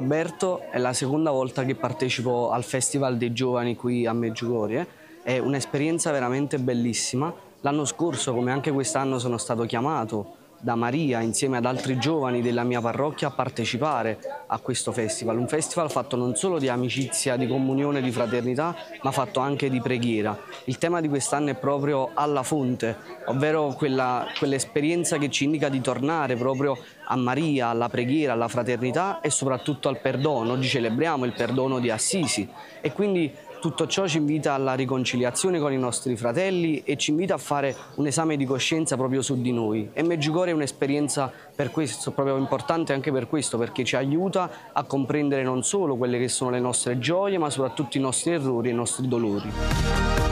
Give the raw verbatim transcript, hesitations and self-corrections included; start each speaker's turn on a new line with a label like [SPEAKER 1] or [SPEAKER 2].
[SPEAKER 1] Roberto, è la seconda volta che partecipo al Festival dei Giovani qui a Medjugorje. È un'esperienza veramente bellissima. L'anno scorso, come anche quest'anno, sono stato chiamato da Maria insieme ad altri giovani della mia parrocchia a partecipare a questo festival. Un festival fatto non solo di amicizia, di comunione, di fraternità, ma fatto anche di preghiera. Il tema di quest'anno è proprio alla fonte, ovvero quella, quell'esperienza che ci indica di tornare proprio a Maria, alla preghiera, alla fraternità e soprattutto al perdono. Oggi celebriamo il perdono di Assisi e quindi tutto ciò ci invita alla riconciliazione con i nostri fratelli e ci invita a fare un esame di coscienza proprio su di noi. E Medjugorje è un'esperienza per questo, proprio importante anche per questo, perché ci aiuta a comprendere non solo quelle che sono le nostre gioie, ma soprattutto i nostri errori e i nostri dolori.